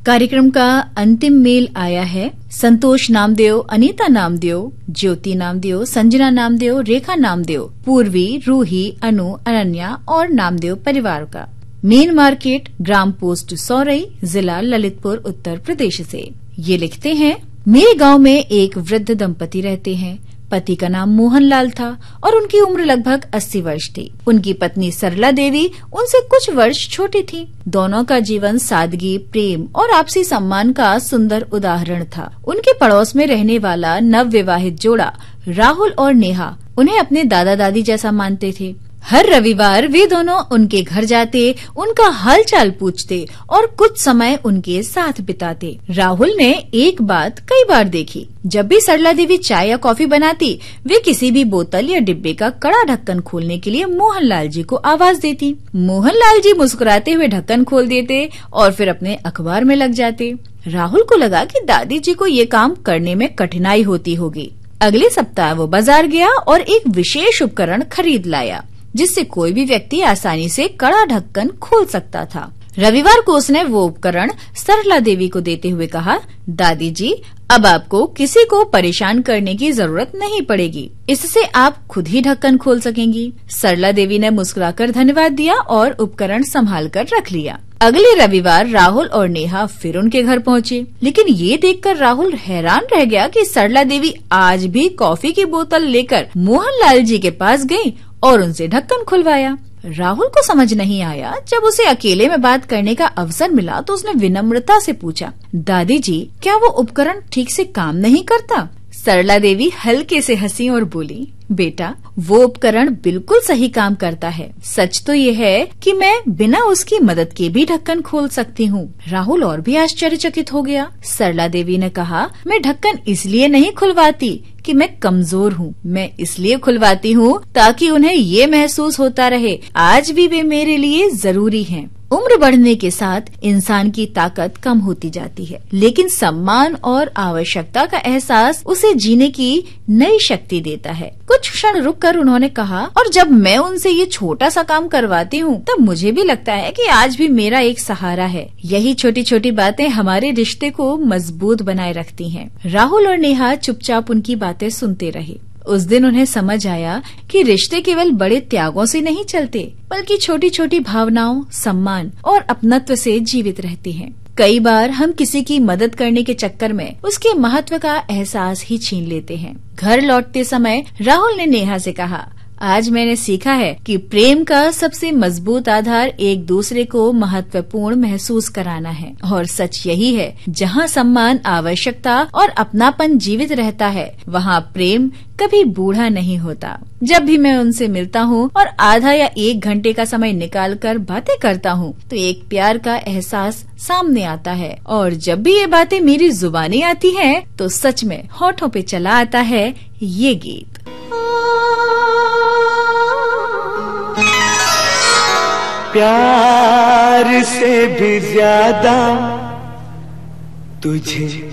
कार्यक्रम का अंतिम मेल आया है संतोष नामदेव, अनीता नामदेव, ज्योति नामदेव, संजना नामदेव, रेखा नामदेव, पूर्वी, रूही, अनु, अनन्या और नामदेव परिवार का। मेन मार्केट, ग्राम पोस्ट सौरई, जिला ललितपुर, उत्तर प्रदेश से। ये लिखते हैं, मेरे गांव में एक वृद्ध दंपति रहते हैं। पति का नाम मोहनलाल था और उनकी उम्र लगभग 80 वर्ष थी। उनकी पत्नी सरला देवी उनसे कुछ वर्ष छोटी थी। दोनों का जीवन सादगी, प्रेम और आपसी सम्मान का सुंदर उदाहरण था। उनके पड़ोस में रहने वाला नव विवाहित जोड़ा राहुल और नेहा उन्हें अपने दादा दादी जैसा मानते थे। हर रविवार वे दोनों उनके घर जाते, उनका हालचाल पूछते और कुछ समय उनके साथ बिताते। राहुल ने एक बात कई बार देखी, जब भी सरला देवी चाय या कॉफी बनाती, वे किसी भी बोतल या डिब्बे का कड़ा ढक्कन खोलने के लिए मोहनलाल जी को आवाज देती। मोहनलाल जी मुस्कुराते हुए ढक्कन खोल देते और फिर अपने अखबार में लग जाते। राहुल को लगा कि दादी जी को ये काम करने में कठिनाई होती होगी। अगले सप्ताह वो बाजार गया और एक विशेष उपकरण खरीद लाया, जिससे कोई भी व्यक्ति आसानी से कड़ा ढक्कन खोल सकता था। रविवार को उसने वो उपकरण सरला देवी को देते हुए कहा, दादी जी, अब आपको किसी को परेशान करने की जरूरत नहीं पड़ेगी। इससे आप खुद ही ढक्कन खोल सकेंगी। सरला देवी ने मुस्कुराकर धन्यवाद दिया और उपकरण संभाल कर रख लिया। अगले रविवार राहुल और नेहा फिर उनके घर पहुँचे, लेकिन ये देखकर राहुल हैरान रह गया कि सरला देवी आज भी कॉफी की बोतल लेकर मोहनलाल जी के पास गयी और उनसे ढक्कन खुलवाया। राहुल को समझ नहीं आया। जब उसे अकेले में बात करने का अवसर मिला तो उसने विनम्रता से पूछा, दादी जी, क्या वो उपकरण ठीक से काम नहीं करता? सरला देवी हल्के से हंसी और बोली, बेटा, वो उपकरण बिल्कुल सही काम करता है। सच तो ये है कि मैं बिना उसकी मदद के भी ढक्कन खोल सकती हूँ। राहुल और भी आश्चर्यचकित हो गया। सरला देवी ने कहा, मैं ढक्कन इसलिए नहीं खुलवाती कि मैं कमजोर हूँ, मैं इसलिए खुलवाती हूँ ताकि उन्हें ये महसूस होता रहे आज भी वे मेरे लिए जरूरी हैं। उम्र बढ़ने के साथ इंसान की ताकत कम होती जाती है, लेकिन सम्मान और आवश्यकता का एहसास उसे जीने की नई शक्ति देता है। कुछ क्षण रुककर उन्होंने कहा, और जब मैं उनसे ये छोटा सा काम करवाती हूँ तब मुझे भी लगता है कि आज भी मेरा एक सहारा है। यही छोटी छोटी बातें हमारे रिश्ते को मजबूत बनाए रखती हैं। राहुल और नेहा चुपचाप उनकी बातें सुनते रहे। उस दिन उन्हें समझ आया कि रिश्ते केवल बड़े त्यागों से नहीं चलते, बल्कि छोटी छोटी भावनाओं, सम्मान और अपनत्व से जीवित रहते हैं। कई बार हम किसी की मदद करने के चक्कर में उसके महत्व का एहसास ही छीन लेते हैं। घर लौटते समय राहुल ने नेहा से कहा, आज मैंने सीखा है कि प्रेम का सबसे मजबूत आधार एक दूसरे को महत्वपूर्ण महसूस कराना है। और सच यही है, जहाँ सम्मान, आवश्यकता और अपनापन जीवित रहता है, वहाँ प्रेम कभी बूढ़ा नहीं होता। जब भी मैं उनसे मिलता हूँ और आधा या 1 घंटे का समय निकाल कर बातें करता हूँ, तो एक प्यार का एहसास सामने आता है। और जब भी ये बातें मेरी जुबानी आती हैं, तो सच में होठों पे चला आता है ये गीत। प्यार से भी ज्यादा तुझे